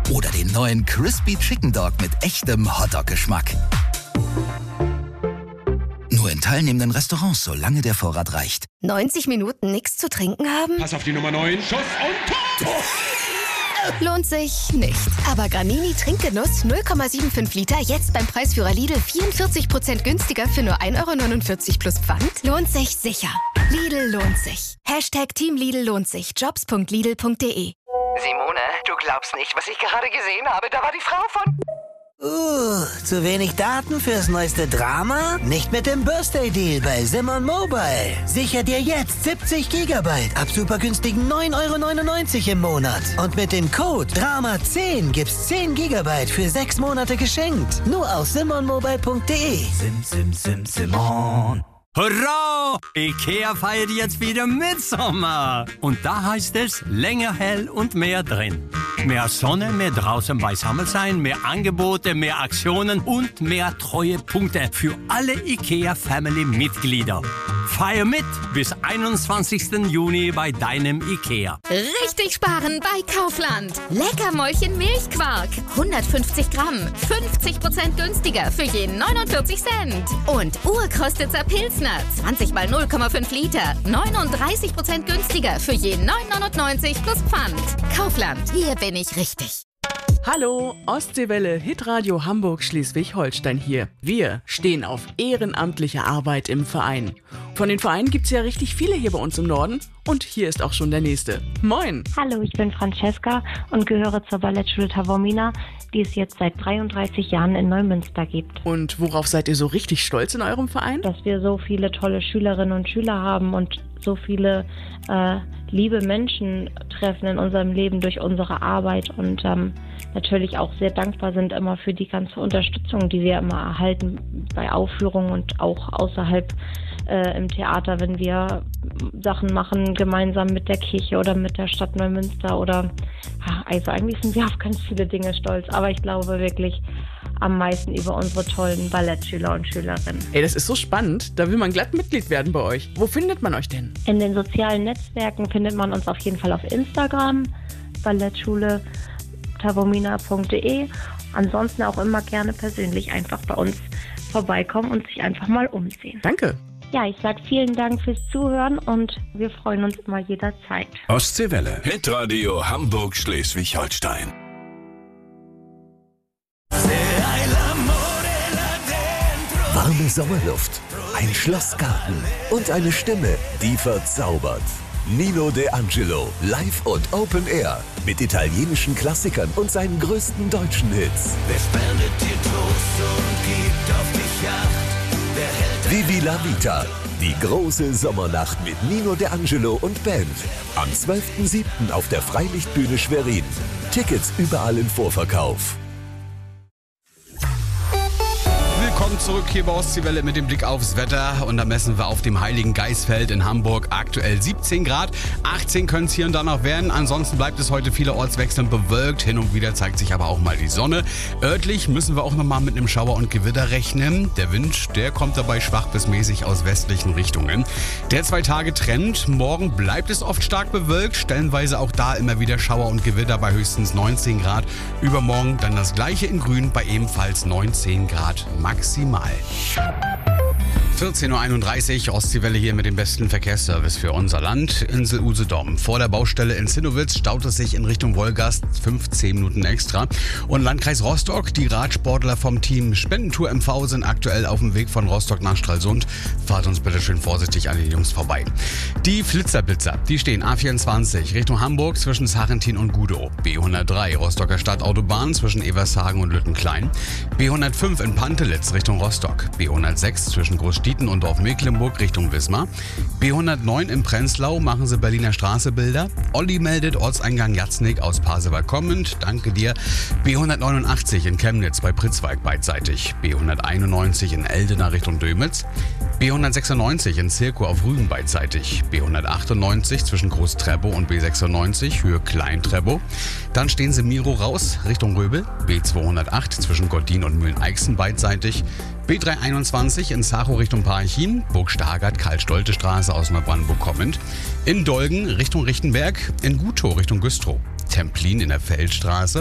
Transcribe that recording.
Oder den neuen Crispy Chicken Dog mit echtem Hotdog-Geschmack. Nur in teilnehmenden Restaurants, solange der Vorrat reicht. 90 Minuten nichts zu trinken haben? Pass auf die Nummer 9. Schuss und Tor! Lohnt sich nicht. Aber Granini Trinkgenuss 0,75 Liter jetzt beim Preisführer Lidl 44% günstiger für nur 1,49 € plus Pfand. Lohnt sich sicher. Lidl lohnt sich. Team Lidl lohnt sich. Jobs.lidl.de. Simone, du glaubst nicht, was ich gerade gesehen habe. Da war die Frau von... Zu wenig Daten fürs neueste Drama? Nicht mit dem Birthday-Deal bei Simon Mobile. Sicher dir jetzt 70 GB ab super günstigen 9,99 € im Monat. Und mit dem Code DRAMA10 gibt's 10 GB für 6 Monate geschenkt. Nur auf simonmobile.de. Simon. Hurra! IKEA feiert jetzt wieder Mitsommer. Und da heißt es länger hell und mehr drin. Mehr Sonne, mehr draußen beisammen sein, mehr Angebote, mehr Aktionen und mehr Treuepunkte für alle IKEA-Family-Mitglieder. Feier mit bis 21. Juni bei deinem IKEA. Richtig sparen bei Kaufland. Leckermäulchen Milchquark. 150 Gramm. 50% günstiger für je 49 Cent. Und Urkostitzer Pilsner. 20 mal 0,5 Liter. 39% günstiger für je 9,99 plus Pfand. Kaufland. Hier bin ich richtig. Hallo, Ostseewelle, Hitradio Hamburg Schleswig-Holstein hier. Wir stehen auf ehrenamtliche Arbeit im Verein. Von den Vereinen gibt's ja richtig viele hier bei uns im Norden. Und hier ist auch schon der nächste. Moin! Hallo, ich bin Francesca und gehöre zur Ballettschule Taormina, die es jetzt seit 33 Jahren in Neumünster gibt. Und worauf seid ihr so richtig stolz in eurem Verein? Dass wir so viele tolle Schülerinnen und Schüler haben und so viele liebe Menschen treffen in unserem Leben durch unsere Arbeit und natürlich auch sehr dankbar sind immer für die ganze Unterstützung, die wir immer erhalten bei Aufführungen und auch außerhalb im Theater, wenn wir Sachen machen, gemeinsam mit der Kirche oder mit der Stadt Neumünster oder also eigentlich sind wir auf ganz viele Dinge stolz, aber ich glaube wirklich am meisten über unsere tollen Ballettschüler und Schülerinnen. Ey, das ist so spannend, da will man glatt Mitglied werden bei euch. Wo findet man euch denn? In den sozialen Netzwerken findet man uns auf jeden Fall auf Instagram, Ballettschule taormina.de. Ansonsten auch immer gerne persönlich einfach bei uns vorbeikommen und sich einfach mal umsehen. Danke. Ja, ich sage vielen Dank fürs Zuhören und wir freuen uns immer jederzeit. Ostseewelle. Hitradio Hamburg Schleswig-Holstein. Warme Sommerluft, ein Schlossgarten und eine Stimme, die verzaubert. Nino De Angelo, live und Open Air. Mit italienischen Klassikern und seinen größten deutschen Hits. Wer spendet dir Trost und gibt auf dich Acht? Vivi la Vita. Die große Sommernacht mit Nino De Angelo und Band. Am 12.07. auf der Freilichtbühne Schwerin. Tickets überall im Vorverkauf. Willkommen zurück hier bei Ostseewelle mit dem Blick aufs Wetter. Und da messen wir auf dem Heiligen Geistfeld in Hamburg aktuell 17 Grad. 18 können es hier und da noch werden. Ansonsten bleibt es heute vielerorts wechselnd bewölkt. Hin und wieder zeigt sich aber auch mal die Sonne. Örtlich müssen wir auch nochmal mit einem Schauer und Gewitter rechnen. Der Wind, der kommt dabei schwach bis mäßig aus westlichen Richtungen. Der 2-Tage-Trend. Morgen bleibt es oft stark bewölkt. Stellenweise auch da immer wieder Schauer und Gewitter bei höchstens 19 Grad. Übermorgen dann das gleiche in Grün bei ebenfalls 19 Grad maximal. 14.31 Uhr, Ostseewelle hier mit dem besten Verkehrsservice für unser Land. Insel Usedom. Vor der Baustelle in Zinnowitz staut es sich in Richtung Wolgast 15 Minuten extra. Und Landkreis Rostock, die Radsportler vom Team Spendentour MV sind aktuell auf dem Weg von Rostock nach Stralsund. Fahrt uns bitte schön vorsichtig an den Jungs vorbei. Die Flitzerblitzer, die stehen A24 Richtung Hamburg zwischen Sarrentin und Gudow. B103 Rostocker Stadtautobahn zwischen Evershagen und Lüttenklein. B105 in Pantelitz Richtung Rostock. B106 zwischen Großstieten und Dorf Mecklenburg Richtung Wismar. B109 in Prenzlau machen sie Berliner Straßebilder. Olli meldet Ortseingang Jatznik aus Pasewalk kommend. Danke dir. B189 in Chemnitz bei Pritzwalk beidseitig. B191 in Eldena Richtung Dömitz. B196 in Zirkow auf Rügen beidseitig. B198 zwischen Groß-Treppow und B96 Höhe Klein-Treppow. Dann stehen sie Miro raus Richtung Röbel. B208 zwischen Goldin und Mühlen-Eichsen beidseitig. B321 in Sachow Richtung Parchim, Burg Stargard, Karl-Stolte-Straße aus Neubrandenburg kommend. In Dolgen Richtung Richtenberg, in Gutow Richtung Güstrow. Templin in der Feldstraße.